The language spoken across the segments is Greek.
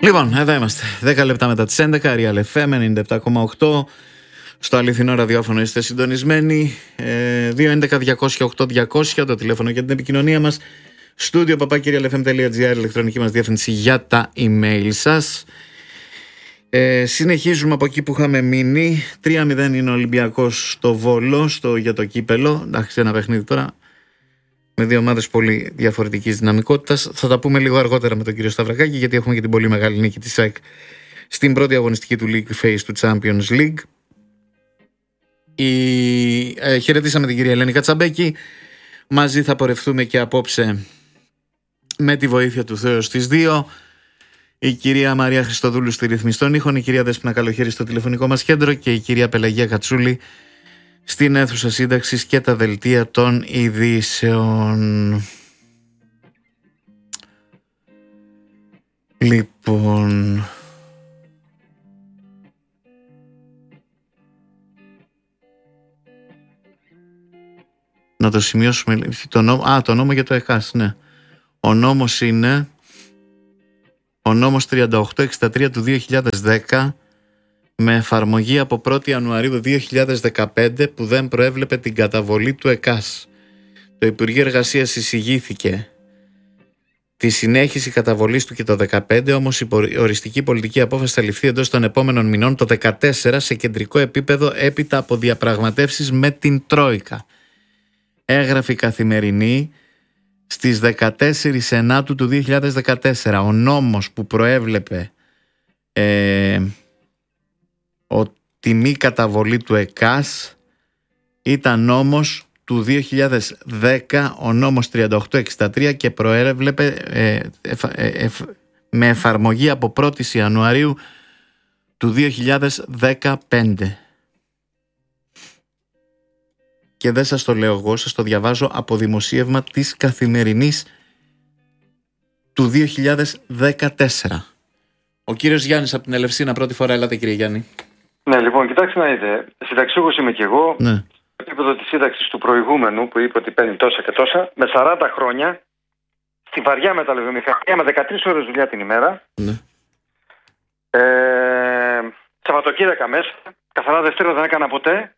Λοιπόν, εδώ είμαστε. 10 λεπτά μετά τις 11, Real FM 97,8. Στο αληθινό ραδιόφωνο είστε συντονισμένοι. 211-208-200 το τηλέφωνο για την επικοινωνία μας. Στούντιο papakirialfm.gr, ηλεκτρονική μας διεύθυνση για τα email σας. Συνεχίζουμε από εκεί που είχαμε μείνει. 3-0 είναι ο Ολυμπιακός στο Βόλο, για το κύπελο. Εντάξει, ένα παιχνίδι τώρα με δύο ομάδες πολύ διαφορετικής δυναμικότητας. Θα τα πούμε λίγο αργότερα με τον κύριο Σταυρακάκη, γιατί έχουμε και την πολύ μεγάλη νίκη της ΑΕΚ στην πρώτη αγωνιστική του League Phase του Champions League. Χαιρετήσαμε την κυρία Ελένη Κατσαμπέκη. Μαζί θα πορευτούμε και απόψε με τη βοήθεια του Θεού στις 2. Η κυρία Μαρία Χριστοδούλου στη ρυθμιστή των ήχων, η κυρία Δέσποινα Καλοχέρη στο τηλεφωνικό μας κέντρο και η κυρία Πελαγία Κατσούλη στην αίθουσα σύνταξης και τα δελτία των ειδήσεων. Λοιπόν, να το σημειώσουμε το νόμο για το ΕΚΑΣ, ναι. Ο νόμος είναι ο νόμος 3863 του 2010 με εφαρμογή από 1η Ιανουαρίου 2015 που δεν προέβλεπε την καταβολή του ΕΚΑΣ. Το Υπουργείο Εργασίας εισηγήθηκε τη συνέχιση καταβολής του και το 2015, όμως η οριστική πολιτική απόφαση θα ληφθεί εντός των επόμενων μηνών το 2014 σε κεντρικό επίπεδο έπειτα από διαπραγματεύσεις με την Τρόικα. Έγραφε η Καθημερινή στις 14 Ενάτου του 2014. Ο νόμος που προέβλεπε τη μη καταβολή του ΕΚΑΣ ήταν νόμος του 2010, ο νόμος 3863, και προέβλεπε με εφαρμογή από 1η Ιανουαρίου του 2015. Και δεν σας το λέω εγώ, σας το διαβάζω από δημοσίευμα της Καθημερινής του 2014. Ο κύριος Γιάννης από την Ελευσίνα, πρώτη φορά. Έλατε κύριε Γιάννη. Ναι, λοιπόν, κοιτάξτε να δείτε. Συνταξιούχος είμαι κι εγώ. Ναι. Στο επίπεδο της σύνταξης του προηγούμενου που είπε ότι παίρνει τόσα και τόσα, με 40 χρόνια, στη βαριά μεταλλευιομηχανία, με 13 ώρες δουλειά την ημέρα. Ναι. Σαββατοκύριακα μέσα, καθαρά Δευτέρα δεν έκανα ποτέ.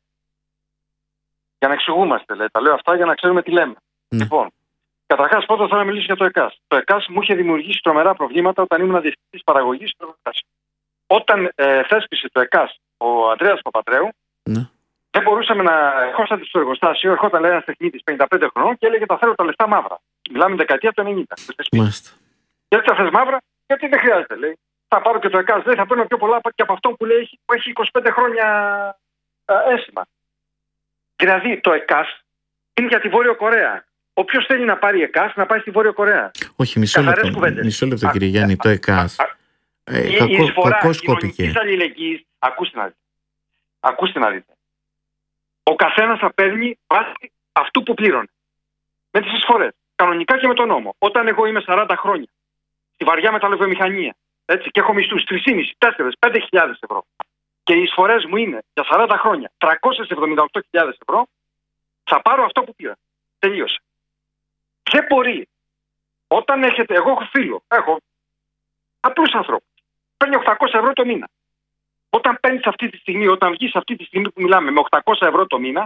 Για να εξηγούμαστε, λέει. Τα λέω αυτά για να ξέρουμε τι λέμε. Ναι. Λοιπόν, καταρχάς, πρώτα θέλω να μιλήσω για το ΕΚΑΣ. Το ΕΚΑΣ μου είχε δημιουργήσει τρομερά προβλήματα όταν ήμουν διευθυντής παραγωγής του εργοστάσιου. Όταν θέσπισε το ΕΚΑΣ ο Ανδρέας Παπαντρέου, Ναι. δεν μπορούσαμε να ερχόσαστε στο εργοστάσιο. Ερχόταν, λέει, ένας τεχνίτης 55 χρονών και έλεγε: τα θέλω τα λεφτά μαύρα. Μιλάμε δεκαετία του 90. Μάλιστα. Γιατί τα θες μαύρα, γιατί δεν χρειάζεται, λέει. Θα πάρω και το ΕΚΑΣ, λέει, θα παίρνω πιο πολλά και από αυτό που έχει 25 χρόνια αίσθημα. Δηλαδή το ΕΚΑΣ είναι για τη Βόρειο Κορέα. Όποιος θέλει να πάρει ΕΚΑΣ, να πάει στη Βόρειο Κορέα. Όχι, μισό λεπτό κύριε Γιάννη. Το ΕΚΑΣ Η εισφορά κακόσκοπηκε. αλληλεγγύης, ακούστε να δείτε. Ο καθένας θα παίρνει βάσει αυτού που πλήρωνε. Με τις εισφορές. Κανονικά και με τον νόμο. Όταν εγώ είμαι 40 χρόνια στη βαριά μεταλλευιομηχανία, έτσι, και έχω μισθούς 3.500, 4.000, 5.000 ευρώ, και οι εισφορές μου είναι για 40 χρόνια 378.000 ευρώ, θα πάρω αυτό που πήρα. Τελείωσε. Δεν μπορεί. Όταν έχετε, εγώ έχω φίλο, έχω απλούς ανθρώπους, παίρνει 800 ευρώ το μήνα. Όταν παίρνεις αυτή τη στιγμή, όταν βγεις αυτή τη στιγμή που μιλάμε με 800 ευρώ το μήνα,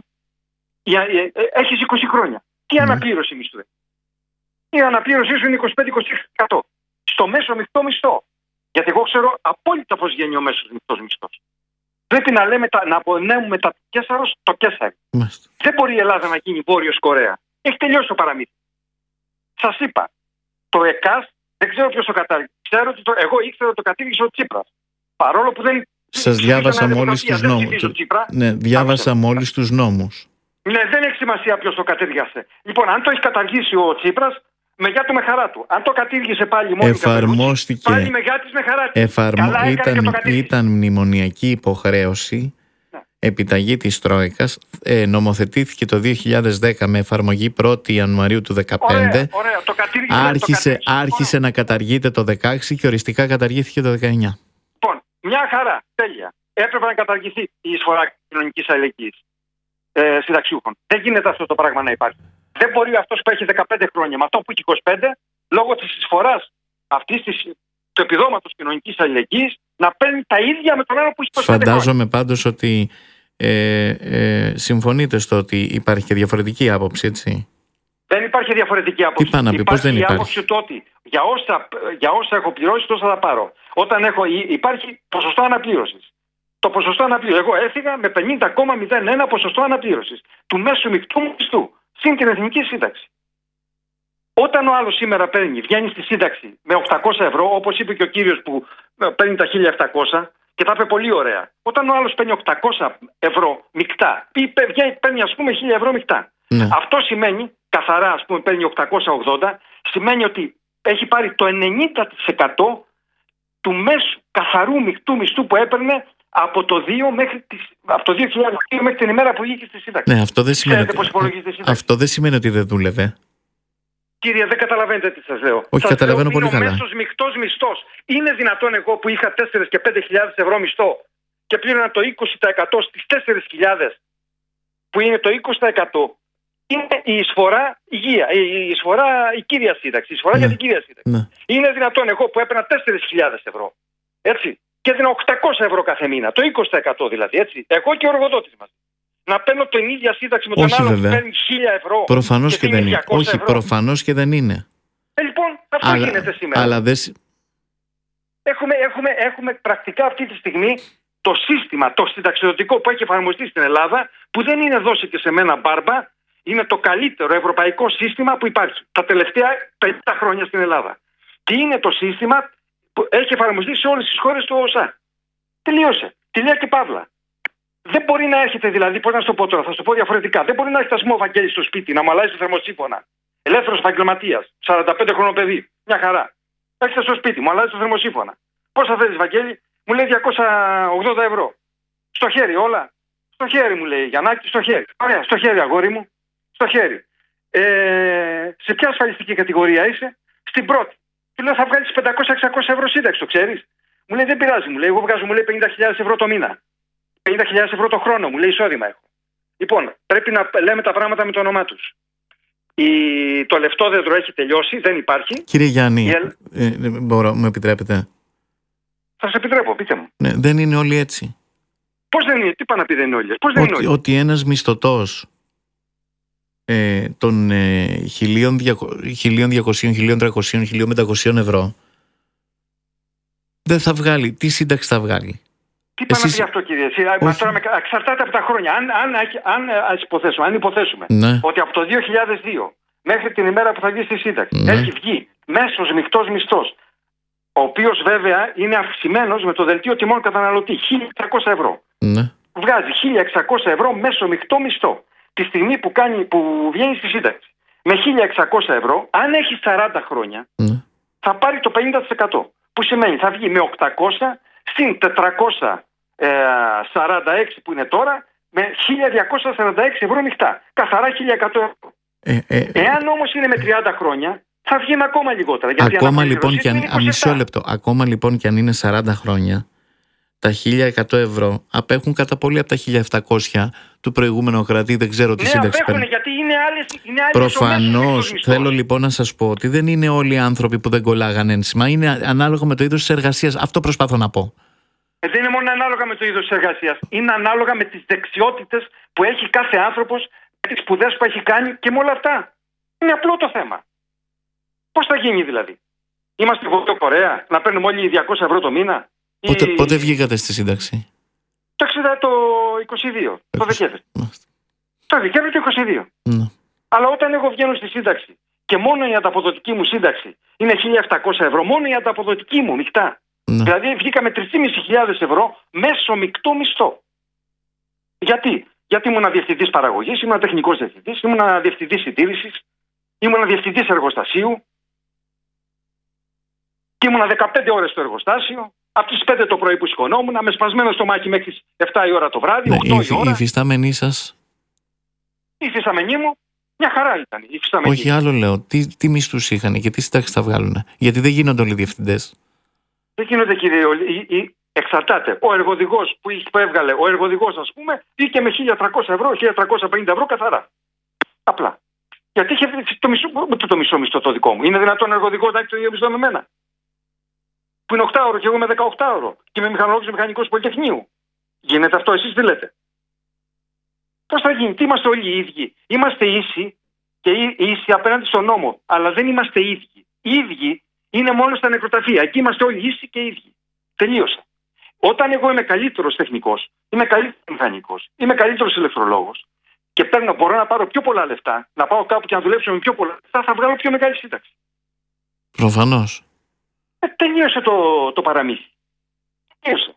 έχεις 20 χρόνια. Τι αναπλήρωση μισθού? Η αναπλήρωσή σου είναι 25-26% στο μέσο μισθό. Γιατί εγώ ξέρω απόλυτα πώς βγαίνει ο μέσος μισθός. Πρέπει να λέμε να απονέμουμε τα Κέσσαρος το Κέσσαρι. Δεν μπορεί η Ελλάδα να γίνει Βόρειος Κορέα. Έχει τελειώσει το παραμύθι. Σας είπα, το ΕΚΑΣ δεν ξέρω ποιος το κατάργησε. Εγώ ήξερα ότι το κατήργησε ο Τσίπρας. Παρόλο που δεν. Σας διάβασα μόλις τους νόμους. Ναι, διάβασα μόλις τους νόμους. Ναι, δεν έχει σημασία ποιος το κατήργησε. Λοιπόν, αν το έχει καταργήσει ο Τσίπρας, με γεια του με χαρά του. Αν το κατήργησε πάλι μόνο εφαρμόστηκε, πάλι με γεια της με χαρά της. Ήταν μνημονιακή υποχρέωση, ναι. Επιταγή της Τρόικας, νομοθετήθηκε το 2010 με εφαρμογή 1η Ιανουαρίου του 2015. Ωραία. Άρχισε να καταργείται το 2016 και οριστικά καταργήθηκε το 2019. Λοιπόν, μια χαρά, τέλεια. Έπρεπε να καταργηθεί η εισφορά κοινωνικής αλληλεγγύης συνταξιούχων. Δεν γίνεται αυτό το πράγμα να υπάρχει. Δεν μπορεί αυτός που έχει 15 χρόνια με αυτό που έχει 25, λόγω της εισφοράς αυτής της του επιδόματος κοινωνικής αλληλεγγύης να παίρνει τα ίδια με τον άλλο που έχει 25 χρόνια. Φαντάζομαι πάντως ότι συμφωνείτε στο ότι υπάρχει και διαφορετική άποψη, έτσι. Δεν υπάρχει διαφορετική άποψη. Τι πάνε να πει, πώς δεν η υπάρχει? άποψη του ότι για όσα έχω πληρώσει τόσα θα πάρω. Υπάρχει ποσοστό αναπλήρωσης. Το ποσοστό αναπλήρωσης. Εγώ έφυγα με 50,01 ποσοστό αναπλήρωσης του μέσου μεικτού μισθού συν την εθνική σύνταξη. Όταν ο άλλος σήμερα βγαίνει στη σύνταξη με 800 ευρώ, όπως είπε και ο κύριος που παίρνει τα 1.700 και τα είπε πολύ ωραία. Όταν ο άλλος παίρνει 800 ευρώ μεικτά ή παίρνει ας πούμε 1.000 ευρώ μεικτά. Ναι. Αυτό σημαίνει, καθαρά ας πούμε παίρνει 880, σημαίνει ότι έχει πάρει το 90% του μέσου καθαρού μεικτού μισθού που έπαιρνε από το 2002 μέχρι την ημέρα που βγήκε στη σύνταξη. Ναι, αυτό δεν σημαίνει, αυτό δεν σημαίνει ότι δεν δούλευε. Κύριε, δεν καταλαβαίνετε τι σας λέω. Όχι, καταλαβαίνω πολύ καλά. Ο μέσος μεικτός μισθός. Είναι δυνατόν εγώ που είχα 4 και 5.000 ευρώ μισθό και πλήρωνα το 20% στις 4.000 που είναι το 20%, είναι η εισφορά υγεία, η κύρια σύνταξη, η εισφορά για την κύρια σύνταξη. Ναι. Είναι δυνατόν εγώ που έπαιρνα 4.000 ευρώ, έτσι, και έδινα 800 ευρώ κάθε μήνα, το 20% δηλαδή, έτσι, εγώ και ο εργοδότης μας. Να παίρνω την ίδια σύνταξη με τον άλλο που παίρνει 1.000 ευρώ. Προφανώς και δεν είναι. Όχι, προφανώς και δεν είναι. Λοιπόν, αυτό γίνεται σήμερα. Αλλά Έχουμε πρακτικά αυτή τη στιγμή το σύστημα, το συνταξιδοτικό που έχει εφαρμοστεί στην Ελλάδα, που δεν είναι δώσει και σε μένα μπάρμπα, είναι το καλύτερο ευρωπαϊκό σύστημα που υπάρχει τα τελευταία 50 χρόνια στην Ελλάδα. Και είναι το σύστημα που έχει εφαρμοστεί σε όλες τις χώρες του ΟΣΑ. Τελείωσε. Τελεία και παύλα. Δεν μπορεί να έρχεται δηλαδή, πώς να σου το πω τώρα, θα σου το πω διαφορετικά. Δεν μπορεί να έρχεται, ας πούμε, ο Βαγγέλης στο σπίτι να μου αλλάζει το θερμοσύφωνα. Ελεύθερος επαγγελματίας, 45 χρονών παιδί, μια χαρά. Έρχεται στο σπίτι μου, αλλάζει το θερμοσύφωνα. Πόσα θέλεις, Βαγγέλη? Μου λέει 280 ευρώ. Στο χέρι όλα. Στο χέρι μου λέει, Γιαννάκη, στο χέρι. Ωραία, στο χέρι, αγόρι μου. Στο χέρι. Σε ποια ασφαλιστική κατηγορία είσαι? Στην πρώτη. Του λέω, θα βγάλεις 500-600 ευρώ σύνταξη, το ξέρεις? Μου λέει, δεν πειράζει, μου λέει, εγώ βγάζω, μου λέει, 50.000 ευρώ το μήνα. 50.000 ευρώ το χρόνο, μου λέει, εισόδημα έχω. Λοιπόν, πρέπει να λέμε τα πράγματα με το όνομά τους. Το λεφτόδεντρο έχει τελειώσει, δεν υπάρχει. Κύριε Γιάννη, μου επιτρέπετε? Θα σας επιτρέπω, πείτε μου. Ναι, δεν είναι όλοι έτσι. Πώς δεν είναι, τι πάνε να πει δεν είναι όλοι? Πώς δεν είναι όλοι? Ότι ένας μισθωτός των 1.200, 1.300, 1.500 ευρώ δεν θα βγάλει. Τι σύνταξη θα βγάλει? Τι πάνε να πει αυτό, κύριε? Τώρα εξαρτάται από τα χρόνια. Αν υποθέσουμε ότι από το 2002 μέχρι την ημέρα που θα βγει στη σύνταξη έχει βγει μέσος μεικτός μισθός, ο οποίος βέβαια είναι αυξημένος με το δελτίο τιμών καταναλωτή, 1.600 ευρώ. Ναι. Βγάζει 1.600 ευρώ μέσο μεικτό μισθό τη στιγμή που βγαίνει στη σύνταξη. Με 1.600 ευρώ, αν έχει 40 χρόνια, θα πάρει το 50%. Που σημαίνει θα βγει με 800 συν 446 που είναι τώρα, με 1.246 ευρώ μεικτά. Καθαρά 1.100 ευρώ. Εάν όμως είναι με 30 χρόνια, θα βγει με ακόμα λιγότερα. Γιατί ακόμα λοιπόν και αν, μισό λεπτό. Ακόμα λοιπόν και αν είναι 40 χρόνια, τα 1.100 ευρώ απέχουν κατά πολύ από τα 1.700 του προηγούμενου κρατή. Δεν ξέρω τι σύνταξη παίρνει. Γιατί είναι άλλες. Προφανώς. Θέλω λοιπόν να σας πω ότι δεν είναι όλοι οι άνθρωποι που δεν κολλάγαν ένσημα. Είναι ανάλογα με το είδος της εργασίας. Αυτό προσπαθώ να πω. Δεν είναι μόνο ανάλογα με το είδος της εργασίας. Είναι ανάλογα με τις δεξιότητες που έχει κάθε άνθρωπος, με τις σπουδές που έχει κάνει και με όλα αυτά. Είναι απλό το θέμα. Πώς θα γίνει δηλαδή? Είμαστε Βορειό Κορέα να παίρνουμε όλοι 200 ευρώ το μήνα? Πότε βγήκατε στη σύνταξη? Το 22, το Δεκέμβρη. Το Δεκέμβρη του 22. Ναι. Αλλά όταν εγώ βγαίνω στη σύνταξη και μόνο η ανταποδοτική μου σύνταξη είναι 1.700 ευρώ, μόνο η ανταποδοτική μου μεικτά. Ναι. Δηλαδή βγήκα με 3.500 ευρώ μέσο μεικτό μισθό. Γιατί? Γιατί ήμουν διευθυντής παραγωγής, ήμουν τεχνικός διευθυντής, ήμουν διευθυντής συντήρησης, ήμουν διευθυντής εργοστασίου και ήμουν 15 ώρες στο εργοστάσιο. Από τις 5 το πρωί που σηκωνόμουν, με σπασμένο στομάχι μέχρι τις 7 η ώρα το βράδυ, 8 η ώρα. Η υφιστάμενή σας? Η υφιστάμενή μου, μια χαρά ήταν. Όχι, άλλο λέω. Τι μισθούς είχαν και τι σύνταξη θα βγάλουν? Γιατί δεν γίνονται όλοι διευθυντές. Δεν γίνονται, κύριε. Εξαρτάται. Ο εργοδηγός που έβγαλε, ο εργοδηγός, ας πούμε, βγήκε με 1.300 ευρώ, 1.350 ευρώ καθαρά. Απλά. Γιατί είχε το μισό μισθό το δικό μου. Είναι δυνατόν ο εργοδηγός να έχει το ίδιο μισθό με μένα? που είναι 8ωρο και εγώ είμαι 18ωρο και είμαι μηχανολόγος μηχανικός πολυτεχνείου. Γίνεται αυτό, εσείς τι λέτε? Πώς θα γίνει? Τι είμαστε όλοι οι ίδιοι? Είμαστε ίσοι και ίσοι απέναντι στον νόμο, αλλά δεν είμαστε ίδιοι. Οι ίδιοι είναι μόνο στα νεκροταφεία. Εκεί είμαστε όλοι ίσοι και ίδιοι. Τελείωσε. Όταν εγώ είμαι καλύτερος τεχνικός, είμαι καλύτερος μηχανικός, είμαι καλύτερος ηλεκτρολόγος και μπορώ να πάρω πιο πολλά λεφτά, να πάω κάπου και να δουλέψω με πιο πολλά λεφτά, θα βγάλω πιο μεγάλη σύνταξη. Προφανώς. Τελείωσε το παραμύθι. Τελείωσε.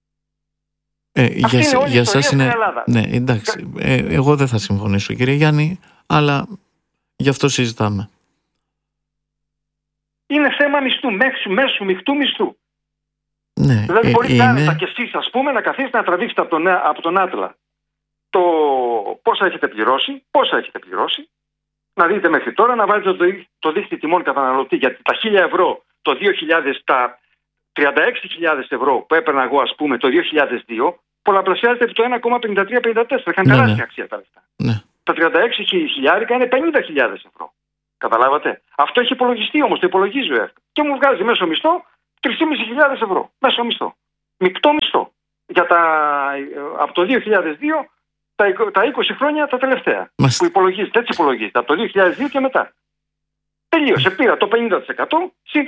Για σας είναι. Ναι, εντάξει. Εγώ δεν θα συμφωνήσω, κύριε Γιάννη, αλλά γι' αυτό συζητάμε. Είναι θέμα μισθού, μέσου μεικτού μισθού. Ναι, δηλαδή μπορείτε άνετα και εσείς, ας πούμε, να καθίσετε να τραβήξετε από τον Άτλα το πόσα έχετε πληρώσει, να δείτε μέχρι τώρα, να βάλετε το δίκτυο τιμών καταναλωτή, γιατί τα 1.000 ευρώ το 2000, τα 36.000 ευρώ που έπαιρνα εγώ, ας πούμε, το 2002, πολλαπλασιάζεται το 1,53-54. Είχαν τεράστια αξία τα λεφτά. Ναι. Τα 36.000 είναι 50.000 ευρώ. Καταλάβατε. Αυτό έχει υπολογιστεί όμως, το υπολογίζει ο ΕΦ. Και μου βγάζει μέσο μισθό 3.500 ευρώ. Μέσο μισθό. Μεικτό μισθό. Από το 2002, τα 20 χρόνια τα τελευταία. Που υπολογίζεται, έτσι υπολογίζεται. Από το 2002 και μετά. Τελείωσε. Πήρα το 50% συν